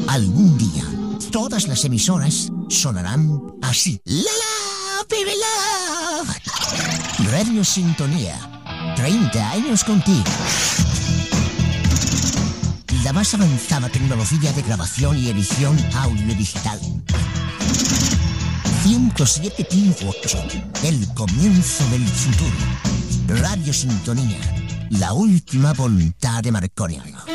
Algún día, todas las emisoras sonarán así. ¡La la, baby love! Radio Sintonía, 30 años contigo. La más avanzada tecnología de grabación y edición audio digital. 107.8, el comienzo del futuro. Radio Sintonía, la última voluntad de Marconi.